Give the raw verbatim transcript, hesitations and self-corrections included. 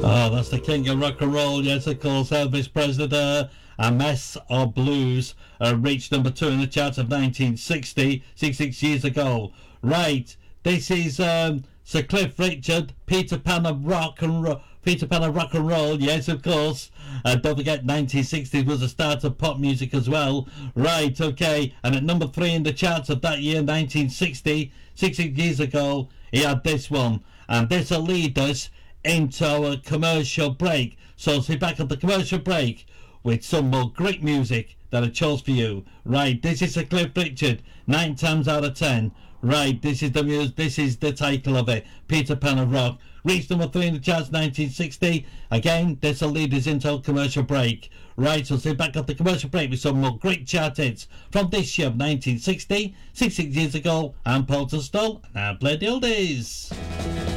Oh, that's the king of rock and roll. Yes, of course, Elvis Presley. A Mess of Blues uh, reached number two in the charts of nineteen sixty, sixty-six years ago. Right, this is um, Sir Cliff Richard, Peter Pan of rock and roll. Peter Pan of rock and roll, yes, of course. Uh, don't forget, nineteen sixty was the start of pop music as well. Right, okay. And at number three in the charts of that year, nineteen sixty, sixty years ago, he had this one. And this will lead us into a commercial break. So sit back at the commercial break with some more great music that I chose for you. Right, this is Sir Cliff Richard, nine times out of ten. Right, this is the music. This is the title of it, Peter Pan of Rock. Reached number three in the charts, nineteen sixty. Again, this will lead us into a commercial break. Right, so sit back at the commercial break with some more great chart hits from this year of nineteen sixty, sixty-six years ago. I'm Paul Tustall, and I play the oldies.